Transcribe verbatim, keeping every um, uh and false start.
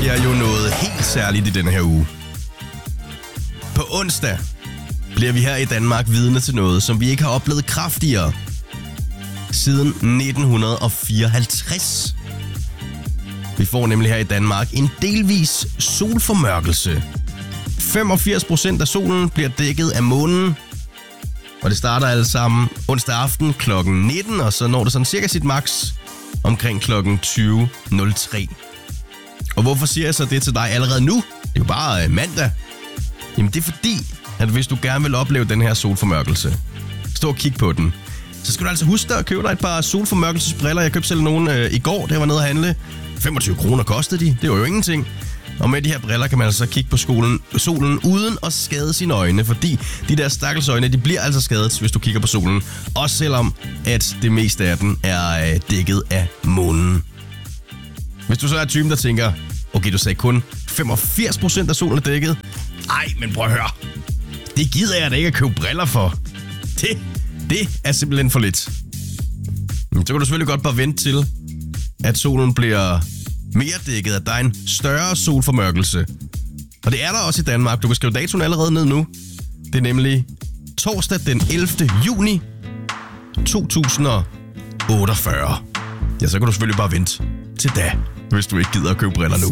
sker jo noget helt særligt i denne her uge. På onsdag bliver vi her i Danmark vidne til noget, som vi ikke har oplevet kraftigere siden nitten fireoghalvtreds. Vi får nemlig her i Danmark en delvis solformørkelse. femogfirs procent af solen bliver dækket af månen, og det starter alle sammen onsdag aften klokken nitten, og så når det sådan cirka sit max omkring klokken tyve nul tre. Og hvorfor siger jeg så det til dig allerede nu? Det er jo bare mandag. Jamen det er fordi, at hvis du gerne vil opleve den her solformørkelse, stå og kig på den, så skal du altså huske dig at købe dig et par solformørkelsesbriller. Jeg købte selv nogle øh, i går, det var nede at handle. femogtyve kroner kostede de, det var jo ingenting. Og med de her briller kan man altså kigge på skolen, solen uden at skade sine øjne, fordi de der stakkels øjne, de bliver altså skadet, hvis du kigger på solen. Også selvom, at det meste af den er øh, dækket af månen. Hvis du så er typen, der tænker, okay, du sagde kun femogfirs procent af solen er dækket. Ej, men prøv at høre. Det gider jeg da ikke at købe briller for. Det, det er simpelthen for lidt. Så kan du selvfølgelig godt bare vente til, at solen bliver mere dækket, at der er en større solformørkelse. Og det er der også i Danmark. Du kan skrive datoen allerede ned nu. Det er nemlig torsdag den ellevte juni to tusind otteogfyrre. Ja, så kan du selvfølgelig bare vente til da, hvis du ikke gider at købe briller nu.